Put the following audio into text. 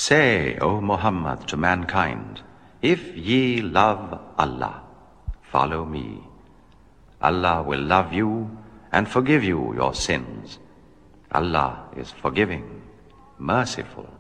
Say, O Muhammad, to mankind, if ye love Allah, follow me. Allah will love you and forgive you your sins. Allah is forgiving, merciful.